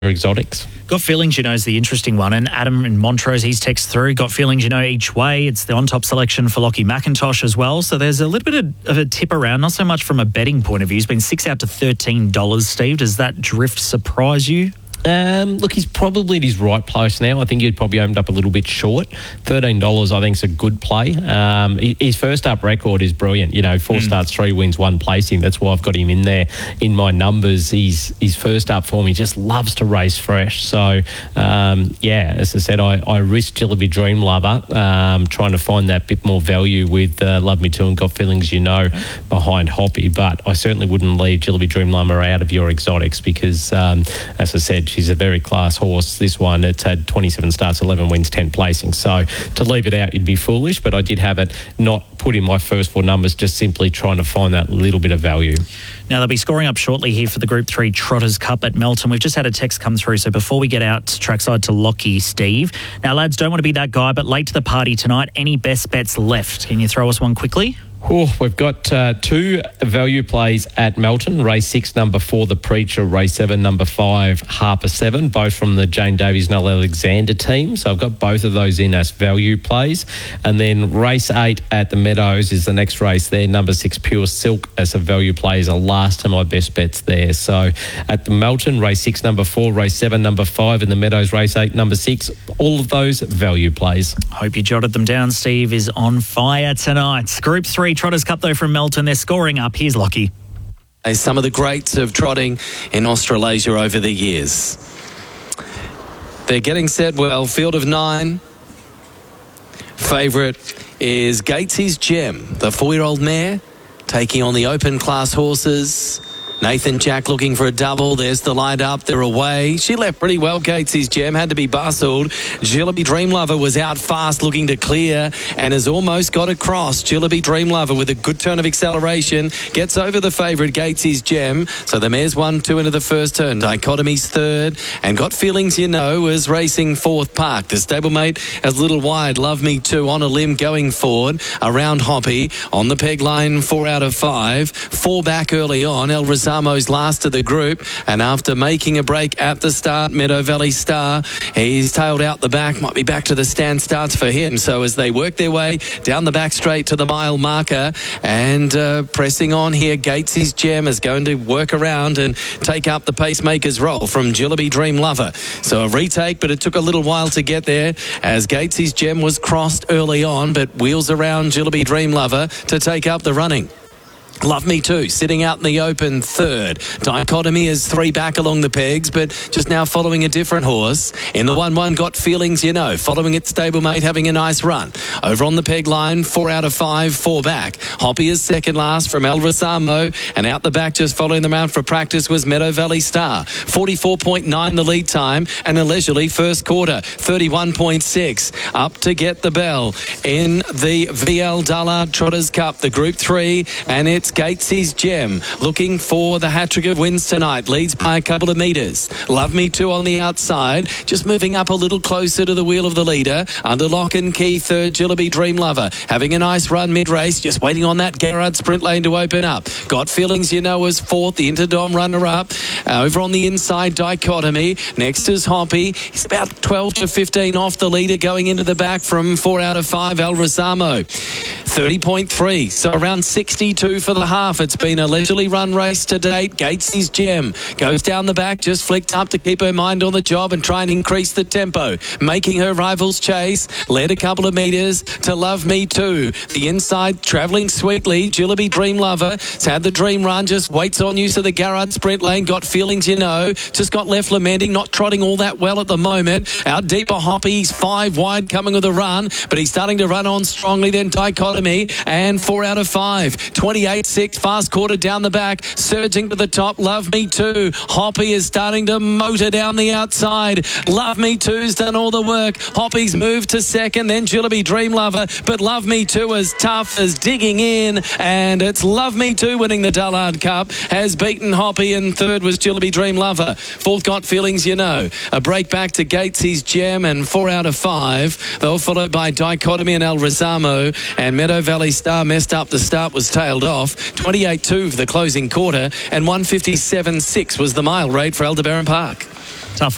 exotics. Got Feelings You Know is the interesting one. And Adam in Montrose, he's text through. Got Feelings You Know each way. It's the on-top selection for Lockie McIntosh as well. So there's a little bit of a tip around, not so much from a betting point of view. It's been $6 out to $13, Steve. Does that drift surprise you? Look, he's probably at his right place now. I think he'd probably opened up a little bit short. $13, I think, is a good play. His first up record is brilliant. 4 starts, 3 wins, 1 placing. That's why I've got him in there in my numbers. His first up form, he just loves to race fresh. So, as I said, I risked Jillaby Dream Lover, trying to find that bit more value with Love Me Too and Got Feelings You Know behind Hoppy. But I certainly wouldn't leave Jillaby Dream Lover out of your exotics because, as I said, she's a very class horse. This one, it's had 27 starts, 11 wins, 10 placings. So to leave it out, you'd be foolish. But I did have it not put in my first 4 numbers, just simply trying to find that little bit of value. Now, they'll be scoring up shortly here for the Group 3 Trotters Cup at Melton. We've just had a text come through. So before we get out trackside to Lockie, Steve. Now, lads, don't want to be that guy, but late to the party tonight. Any best bets left? Can you throw us one quickly? We've got 2 value plays at Melton. Race 6, number 4, The Preacher. Race 7, number 5, Harper 7, both from the Jane Davies Noel Alexander team. So I've got both of those in as value plays. And then race 8 at the Meadows is the next race there. Number 6, Pure Silk, as a value play, is the last of my best bets there. So at the Melton, race 6, number 4, race 7, number 5, in the Meadows, race 8, number 6, all of those value plays. Hope you jotted them down. Steve is on fire tonight. Group 3 Trotters Cup, though, from Melton. They're scoring up. Here's Lockie. Some of the greats of trotting in Australasia over the years. They're getting set well. Field of 9. Favourite is Gatesy's Gem, the 4-year-old mare, taking on the open class horses. Nathan Jack looking for a double. There's the light up. They're away. She left pretty well, Gatesy's Gem. Had to be bustled. Jillaby Dream Lover was out fast looking to clear and has almost got across. Jillaby Dream Lover with a good turn of acceleration gets over the favourite, Gatesy's Gem. So the mare's 1-2 into the first turn. Dichotomy's third. And Got Feelings You Know is racing fourth. Park. The stablemate is a little wide. Love Me Too on a limb going forward. Around Hoppy. On the peg line, 4 out of 5. 4 back early on. El Razamo's last of the group, and after making a break at the start, Meadow Valley Star, he's tailed out the back, might be back to the stand starts for him. So as they work their way down the back straight to the mile marker and pressing on here, Gatesy's Gem is going to work around and take up the pacemaker's role from Jillaby Dream Lover. So a retake, but it took a little while to get there as Gatesy's Gem was crossed early on, but wheels around Jillaby Dream Lover to take up the running. Love Me Too, sitting out in the open third. Dichotomy is 3 back along the pegs, but just now following a different horse. In the 1-1, Got Feelings You Know, following its stablemate, having a nice run. Over on the peg line, 4 out of 5, 4 back. Hoppy is second last from El Rasamo, and out the back, just following them out for practice, was Meadow Valley Star. 44.9 the lead time, and a leisurely first quarter, 31.6. Up to get the bell in the VL Dullard Trotters Cup, the Group 3, and it's Gatesy's Gem looking for the hat-trick of wins tonight. Leads by a couple of metres. Love Me Too on the outside, just moving up a little closer to the wheel of the leader. Under lock and key, third, Jillaby Dream Lover, having a nice run mid-race, just waiting on that Gerard sprint lane to open up. Got Feelings You Know as fourth, the Interdom runner-up. Over on the inside, Dichotomy. Next is Hoppy. He's about 12 to 15 off the leader, going into the back from 4 out of 5, El Rasamo. 30.3, so around 62 for the half. It's been a leisurely run race to date. Gatesy's Gem goes down the back, just flicked up to keep her mind on the job and try and increase the tempo, making her rivals chase. Led a couple of metres to Love Me Too. The inside travelling sweetly. Jillaby Dream Lover has had the dream run, just waits on use of the Garrard sprint lane. Got Feelings You Know, just got left lamenting, not trotting all that well at the moment. Out deeper Hoppy, he's 5 wide coming with a run, but he's starting to run on strongly. Then Dichotomy and 4 out of 5. 28.6, fast quarter down the back, surging to the top. Love Me Too. Hoppy is starting to motor down the outside. Love Me Too's done all the work. Hoppy's moved to second, then Jillaby Dream Lover, but Love Me Too is tough as digging in, and it's Love Me Too winning the Dullard Cup, has beaten Hoppy, and third was Jillaby Dream Lover. Fourth, Got Feelings You Know. A break back to Gatesy's Gem and 4 out of 5. They were followed by Dichotomy and El Rasamo, and Meadow Valley Star messed up. The start was tailed off. 28.2 for the closing quarter, and 157.6 was the mile rate for Aldebaran Park.